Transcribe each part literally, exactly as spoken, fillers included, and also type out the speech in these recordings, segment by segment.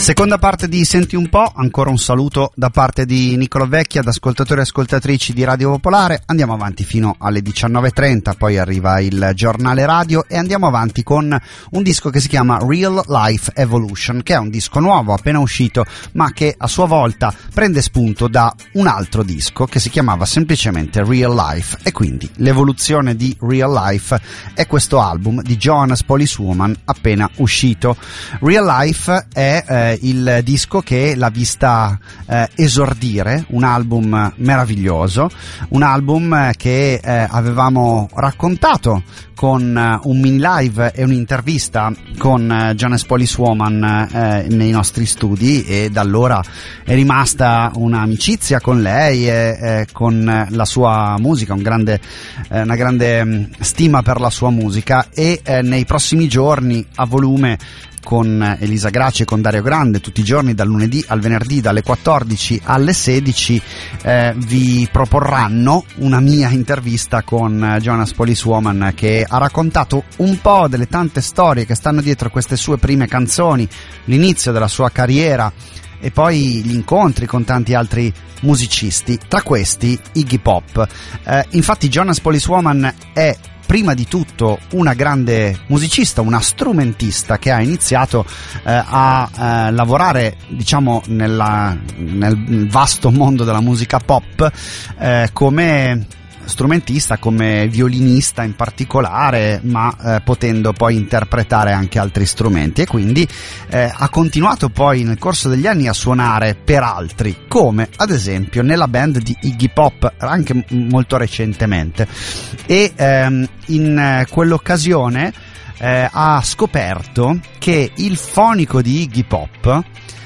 Seconda parte di Senti un po', ancora un saluto da parte di Niccolo Vecchia, ad ascoltatori e ascoltatrici di Radio Popolare. Andiamo avanti fino alle diciannove e trenta, poi arriva il giornale radio e andiamo avanti con un disco che si chiama Real Life Evolution, che è un disco nuovo, appena uscito, ma che a sua volta prende spunto da un altro disco che si chiamava semplicemente Real Life, e quindi l'evoluzione di Real Life è questo album di Johannes Policewoman appena uscito. Real Life è eh, il disco che l'ha vista eh, esordire, un album meraviglioso, un album che eh, avevamo raccontato con uh, un mini live e un'intervista con uh, Johannes Policewoman eh, nei nostri studi, e da allora è rimasta un'amicizia con lei e eh, con la sua musica, un grande, eh, una grande um, stima per la sua musica, e eh, nei prossimi giorni a volume con Elisa Graci e con Dario Grande, tutti i giorni dal lunedì al venerdì dalle quattordici alle sedici, eh, vi proporranno una mia intervista con Johannes Policewoman, che ha raccontato un po' delle tante storie che stanno dietro queste sue prime canzoni, l'inizio della sua carriera e poi gli incontri con tanti altri musicisti, tra questi Iggy Pop. Eh, infatti Johannes Policewoman è prima di tutto una grande musicista, una strumentista che ha iniziato eh, a eh, lavorare, diciamo, nella, nel vasto mondo della musica pop eh, come strumentista, come violinista in particolare, ma eh, potendo poi interpretare anche altri strumenti, e quindi eh, ha continuato poi nel corso degli anni a suonare per altri, come ad esempio nella band di Iggy Pop anche m- molto recentemente, e ehm, in eh, quell'occasione eh, ha scoperto che il fonico di Iggy Pop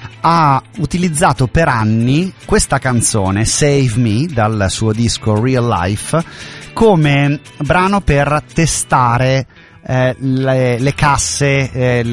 ha utilizzato per anni questa canzone Save Me dal suo disco Real Life come brano per testare eh, le, le casse, eh,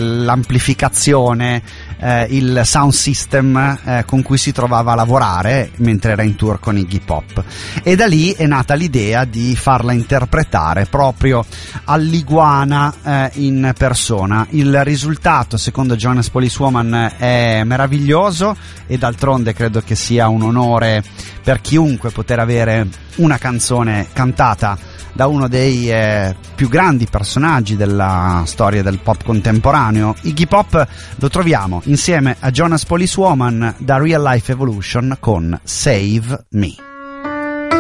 l'amplificazione, eh, il sound system eh, con cui si trovava a lavorare mentre era in tour con Iggy Pop, e da lì è nata l'idea di farla interpretare proprio all'iguana eh, in persona. Il risultato, secondo Johannes Policewoman, è meraviglioso, e d'altronde credo che sia un onore per chiunque poter avere una canzone cantata da uno dei eh, più grandi personaggi della storia del pop contemporaneo. Iggy Pop lo troviamo insieme a Johannes Policewoman da Real Life Evolution con Save Me.